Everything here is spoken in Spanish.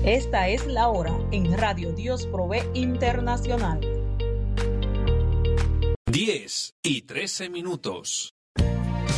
Esta es la hora en Radio Dios Provee Internacional. 10:13.